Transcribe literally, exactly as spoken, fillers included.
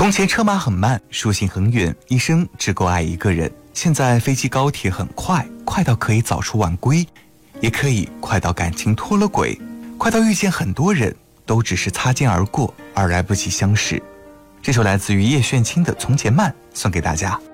从前车马很慢，书信很远，一生只够爱一个人。现在飞机高铁很快，快到可以早出晚归，也可以快到感情脱了轨，快到遇见很多人，都只是擦肩而过，而来不及相识。这首来自于叶炫清的《从前慢》送给大家。